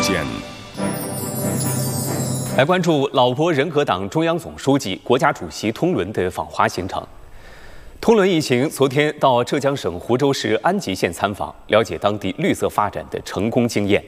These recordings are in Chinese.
间。 来关注老挝人和党中央总书记、国家主席通伦的访华行程。通伦一行昨天到浙江省湖州市安吉县参访，了解当地绿色发展的成功经验。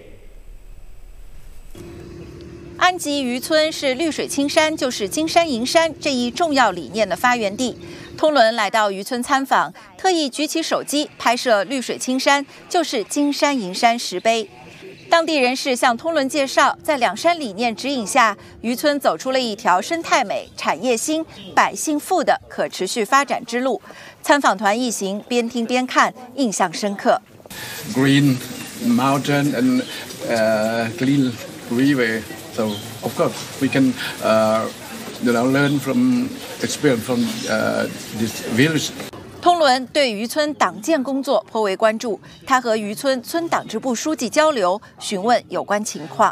安吉渔村是绿水青山就是金山银山这一重要理念的发源地。通伦来到渔村参访，特意举起手机拍摄绿水青山就是金山银山石碑。当地人士向通伦介绍，在两山理念指引下，渔村走出了一条生态美、产业兴、百姓富的可持续发展之路。参访团一行边听边看，印象深刻。 Green mountain and clean river, so of course we can learn from experience from this village. 通伦对渔村党建工作颇为关注，他和渔村村党支部书记交流，询问有关情况。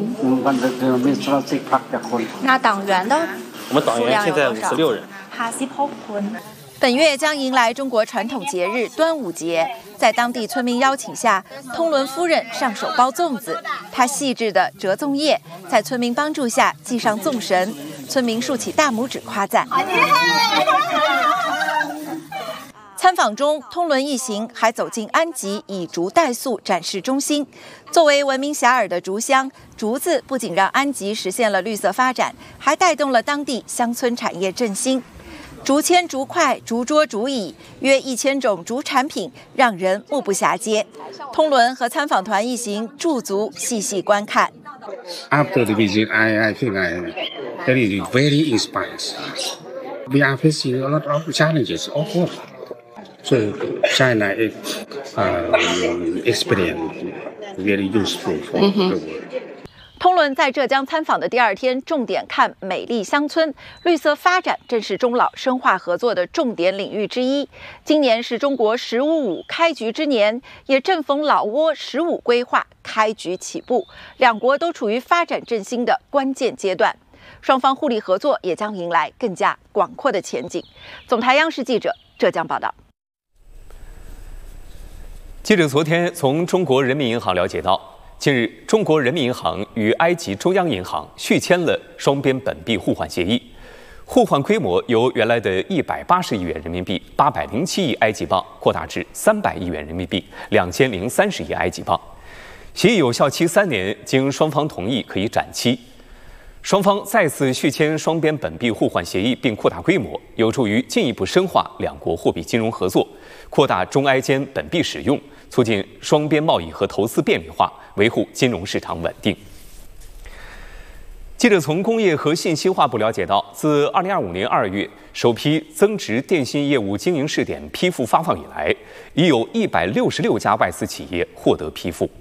那党员的？ 我们党员现在56人。 本月将迎来中国传统节日端午节，在当地村民邀请下，通伦夫人上手包粽子，她细致地折粽叶，在村民帮助下系上粽绳，村民竖起大拇指夸赞。参访中，通伦一行还走进安吉以竹代塑展示中心。作为闻名遐迩的竹乡，竹子不仅让安吉实现了绿色发展，还带动了当地乡村产业振兴。竹签、竹筷、竹桌、竹椅，约1000种竹产品，让人目不暇接。通伦和参访团一行驻足细细观看。 After the visit, I think that is very inspiring. We are facing a lot of challenges, of course. So China experience very useful for the world. 通伦在浙江参访的第2天，重点看美丽乡村，绿色发展正是中老深化合作的重点领域之一。今年是中国“15+5”开局之年，也正逢老挝“15”规划开局起步，两国都处于发展振兴的关键阶段，双方互利合作也将迎来更加广阔的前景。总台央视记者浙江报道。 记者昨天从中国人民银行了解到，近日中国人民银行与埃及中央银行续签了双边本币互换协议，互换规模由原来的180亿元人民币、807亿埃及镑扩大至300亿元人民币、2030亿埃及镑。协议有效期3年，经双方同意可以展期。双方再次续签双边本币互换协议并扩大规模，有助于进一步深化两国货币金融合作，扩大中埃间本币使用，促进双边贸易和投资便利化，维护金融市场稳定。记者从工业和信息化部了解到，自2025年2月首批增值电信业务经营试点批复发放以来，已有166家外资企业获得批复。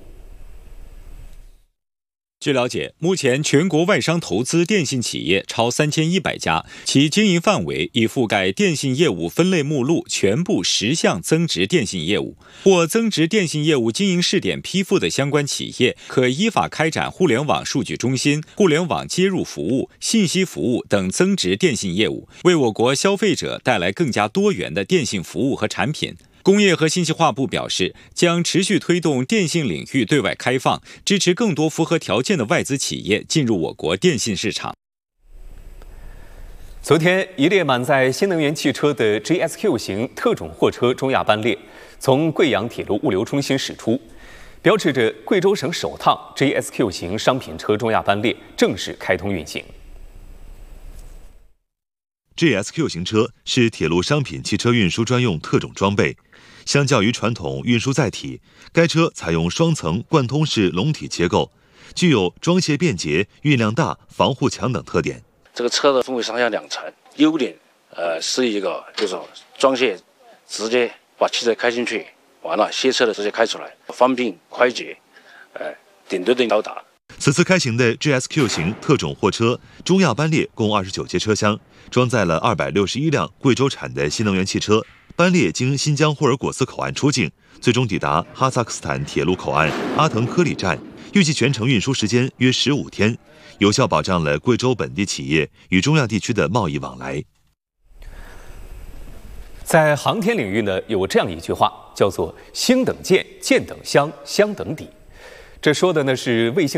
据了解，目前全国外商投资电信企业超3100家，其经营范围已覆盖电信业务分类目录全部10项增值电信业务。或增值电信业务经营试点批复的相关企业，可依法开展互联网数据中心、互联网接入服务、信息服务等增值电信业务，为我国消费者带来更加多元的电信服务和产品。工业和信息化部表示，将持续推动电信领域对外开放，支持更多符合条件的外资企业进入我国电信市场。 昨天，一列满载新能源汽车的 GSQ 型特种货车中亚班列从贵阳铁路物流中心驶出，标志着贵州省首趟 GSQ 型商品车中亚班列正式开通运行。 GSQ 型车是铁路商品汽车运输专用特种装备。相较于传统运输载体，该车采用双层贯通式笼体结构，具有装卸便捷、运量大、防护强等特点。 这个车的分为上下2层，优点是一个就是装卸直接把汽车开进去，完了卸车的直接开出来，方便快捷，点对点到达。 此次开行的 GSQ 型特种货车中亚班列共29节车厢，装载了261辆贵州产的新能源汽车。班列经新疆霍尔果斯口岸出境，最终抵达哈萨克斯坦铁路口岸阿腾科里站，预计全程运输时间约15天，有效保障了贵州本地企业与中亚地区的贸易往来。 在航天领域呢，有这样一句话，叫做“星等舰，舰等箱，箱等底”。这说的呢是卫星。